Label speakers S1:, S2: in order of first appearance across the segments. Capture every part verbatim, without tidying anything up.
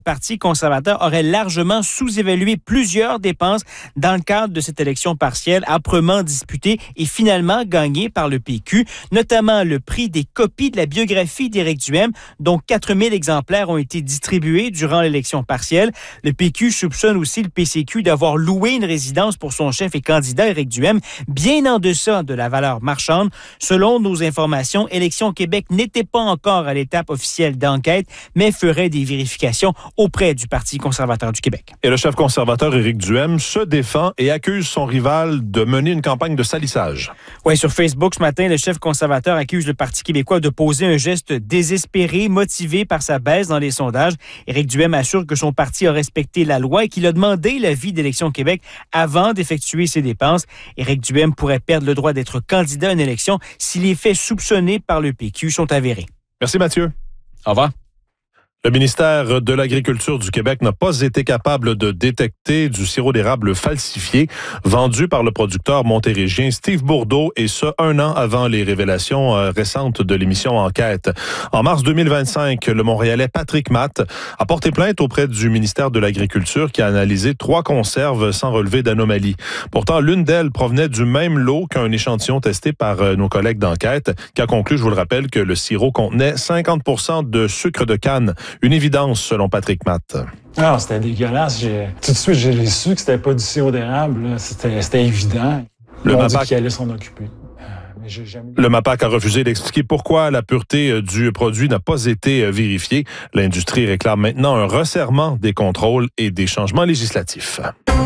S1: Le Parti conservateur aurait largement sous-évalué plusieurs dépenses dans le cadre de cette élection partielle âprement disputée et finalement gagnée par le P Q, notamment le prix des copies de la biographie d'Éric Duhem, dont quatre mille exemplaires ont été distribués durant l'élection partielle. Le P Q soupçonne aussi le P C Q d'avoir loué une résidence pour son chef et candidat Éric Duhem, bien en deçà de la valeur marchande. Selon nos informations, Élections Québec n'était pas encore à l'étape officielle d'enquête, mais ferait des vérifications auprès du Parti conservateur du Québec.
S2: Et le chef conservateur Éric Duhem se défend et accuse son rival de mener une campagne de salissage.
S1: Oui, sur Facebook ce matin, le chef conservateur accuse le Parti québécois de poser un geste désespéré, motivé par sa baisse dans les sondages. Éric Duhem assure que son parti a respecté la loi et qu'il a demandé l'avis d'Élections Québec avant d'effectuer ses dépenses. Éric Duhem pourrait perdre le droit d'être candidat à une élection si les faits soupçonnés par le P Q sont avérés.
S2: Merci Mathieu.
S1: Au revoir.
S2: Le ministère de l'Agriculture du Québec n'a pas été capable de détecter du sirop d'érable falsifié vendu par le producteur montérégien Steve Bourdeau, et ce, un an avant les révélations euh, récentes de l'émission Enquête. En mars deux mille vingt-cinq, le Montréalais Patrick Matt a porté plainte auprès du ministère de l'Agriculture qui a analysé trois conserves sans relever d'anomalie. Pourtant, l'une d'elles provenait du même lot qu'un échantillon testé par euh, nos collègues d'Enquête, qui a conclu, je vous le rappelle, que le sirop contenait cinquante pour cent de sucre de canne. Une évidence, selon Patrick Matt.
S3: Ah, c'était dégueulasse. J'ai... Tout de suite, j'ai su que c'était pas du sirop d'érable. Là. C'était, c'était évident.
S2: Le
S3: Ils ont
S2: MAPAC...
S3: dit qu'ils allaient s'en occuper. Mais j'ai jamais...
S2: Le MAPAC a refusé d'expliquer pourquoi la pureté du produit n'a pas été vérifiée. L'industrie réclame maintenant un resserrement des contrôles et des changements législatifs.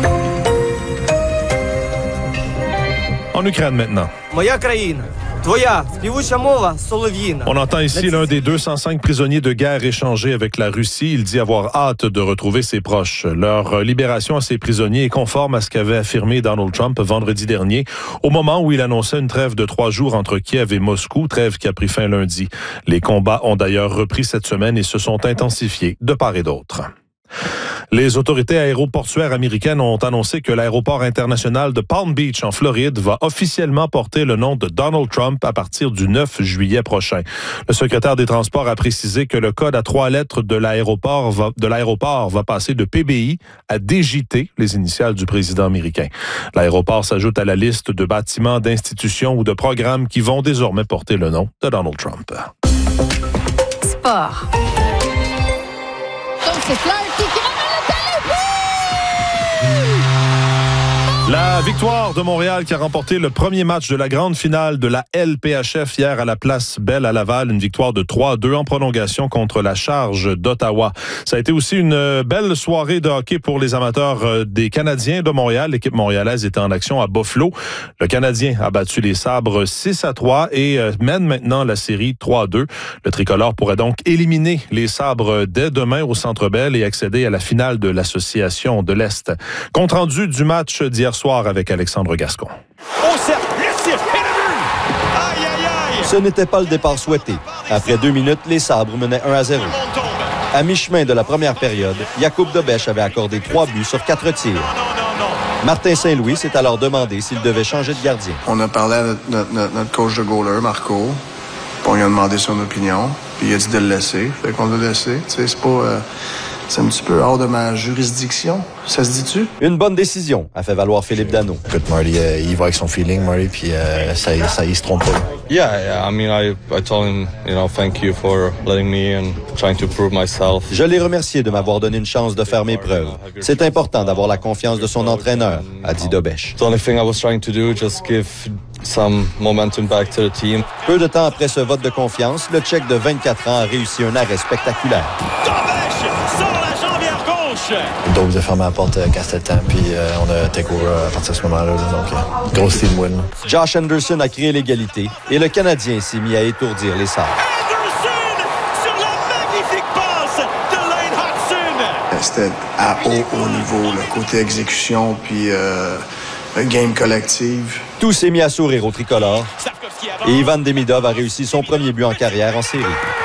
S2: En Ukraine maintenant. On entend ici l'un des deux cent cinq prisonniers de guerre échangés avec la Russie. Il dit avoir hâte de retrouver ses proches. Leur libération à ces prisonniers est conforme à ce qu'avait affirmé Donald Trump vendredi dernier, au moment où il annonçait une trêve de trois jours entre Kiev et Moscou, trêve qui a pris fin lundi. Les combats ont d'ailleurs repris cette semaine et se sont intensifiés de part et d'autre. Les autorités aéroportuaires américaines ont annoncé que l'aéroport international de Palm Beach en Floride va officiellement porter le nom de Donald Trump à partir du neuf juillet prochain. Le secrétaire des Transports a précisé que le code à trois lettres de l'aéroport va, de l'aéroport va passer de P B I à D J T, les initiales du président américain. L'aéroport s'ajoute à la liste de bâtiments, d'institutions ou de programmes qui vont désormais porter le nom de Donald Trump.
S4: Sport. Donc c'est Flaherty qui ramène le
S2: La victoire de Montréal qui a remporté le premier match de la grande finale de la L P H F hier à la Place Belle à Laval. Une victoire de trois à deux en prolongation contre la Charge d'Ottawa. Ça a été aussi une belle soirée de hockey pour les amateurs des Canadiens de Montréal. L'équipe montréalaise était en action à Buffalo. Le Canadien a battu les Sabres six à trois et mène maintenant la série trois à deux. Le tricolore pourrait donc éliminer les Sabres dès demain au Centre Bell et accéder à la finale de l'Association de l'Est. Compte rendu du match d'hier soir avec Alexandre Gascon.
S5: Au cercle, le tir, et le but! Aïe, aïe, aïe!
S6: Ce n'était pas le départ souhaité. Après deux minutes, les Sabres menaient un à zéro. À mi-chemin de la première période, Jakub Dobeš avait accordé trois buts sur quatre tirs.
S5: Non, non, non.
S6: Martin Saint-Louis s'est alors demandé s'il devait changer de gardien.
S7: On a parlé à notre, notre, notre coach de goaler, Marco, puis on lui a demandé son opinion, puis il a dit de le laisser. Fait qu'on l'a laissé. Tu sais, c'est pas... Euh, c'est un petit peu hors de ma juridiction. Ça se dit-tu?
S6: Une bonne décision, a fait valoir Philippe Danault.
S8: Écoute, Marty, euh, il va avec son feeling, Marty, puis euh, ça, ça, il se trompe pas.
S9: Yeah, yeah, I mean, I, I told him, you know, thank you for letting me and trying to prove myself.
S6: Je l'ai remercié de m'avoir donné une chance de faire mes preuves. C'est important d'avoir la confiance de son entraîneur, a dit Dobeš.
S9: The only thing I was trying to do, just give some momentum back to the team.
S6: Peu de temps après ce vote de confiance, le Tchèque de vingt-quatre ans a réussi un arrêt spectaculaire.
S8: Donc, vous avez fermé la porte euh, quand c'était le temps, puis euh, on a take over à partir de ce moment-là. Là, donc, euh, grosse team win.
S6: Josh Anderson a créé l'égalité et le Canadien s'est mis à étourdir les Sabres.
S5: Anderson sur la magnifique passe de Lane Hudson.
S7: C'était à haut, haut niveau, le côté exécution, puis euh, game collective.
S6: Tout s'est mis à sourire au tricolore et Ivan Demidov a réussi son premier but en carrière en série.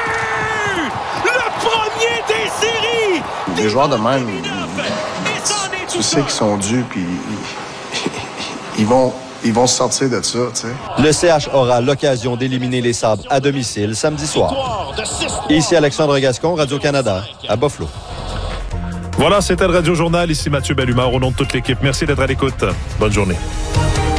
S7: Des joueurs de même, tu sais qu'ils sont dus, puis ils vont, ils vont se sortir de ça, tu sais.
S6: Le C H aura l'occasion d'éliminer les Sabres à domicile samedi soir. Ici Alexandre Gascon, Radio-Canada, à Buffalo.
S2: Voilà, c'était le Radio Journal. Ici Mathieu Bellumeur au nom de toute l'équipe. Merci d'être à l'écoute. Bonne journée.